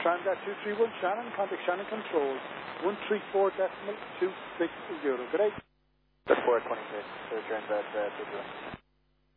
Transat 231 Shannon, contact Shannon Control, 134.260. Good day. That's 426, so Transat 231.